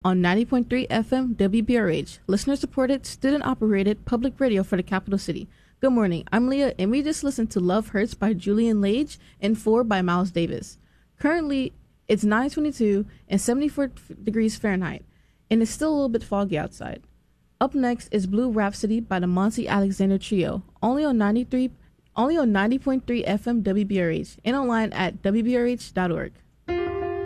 on 90.3 FM WBRH, listener-supported, student-operated public radio for the capital city. Good morning, I'm Leah, and we just listened to Love Hurts by Julian Lage and 4 by Miles Davis. Currently, it's 9:22 and 74 degrees Fahrenheit, and it's still a little bit foggy outside. Up next is Blue Rhapsody by the Monty Alexander Trio, only on 90.3 FM WBRH, and online at WBRH.org.